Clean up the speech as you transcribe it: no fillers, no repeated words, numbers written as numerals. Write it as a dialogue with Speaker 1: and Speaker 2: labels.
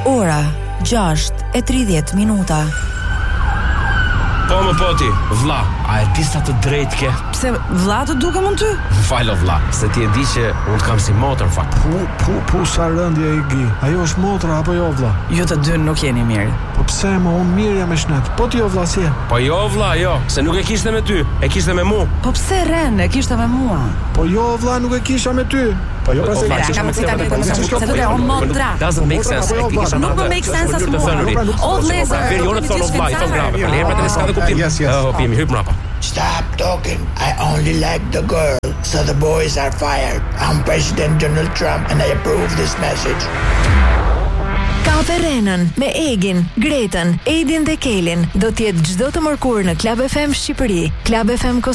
Speaker 1: Ora 6:30.
Speaker 2: Po më poti, vlla, a e di sa të drejtë ke?
Speaker 1: Pse vlla të dukem unë ty?
Speaker 2: Falo vlla, se ti e di që unë të kam si motor fakt.
Speaker 3: Pu sa rëndje i gi. Ajo është motra apo jo vlla?
Speaker 1: Ju të dy nuk jeni mirë.
Speaker 3: Po pse më unë mirë jam me shnet? Po ti jo vlla si e?
Speaker 2: Po jo vlla, jo, se nuk e kishte me ty, e kishte me mu.
Speaker 1: Po pse Ren e kishte me mua?
Speaker 3: Po jo vlla, nuk e kisha me ty. Po jo pse
Speaker 2: vlla, kisha me ty. Doesn't make sense.
Speaker 1: Nuk më make sense as mua. O vlezër,
Speaker 2: jo në thonë vlla, i thon grave. Për leprat e s'ka dhe kuptim.
Speaker 3: Yes.
Speaker 2: Pimi, hyp mrapa.
Speaker 4: Stop talking. I only like the girl, so the boys are fired. I'm President Donald Trump and I approve this message.
Speaker 1: Kafe Renën me Egin, Gretën, Edin dhe Kelin do t'jetë çdo të mërkurë në Club FM Shqipëri, Club FM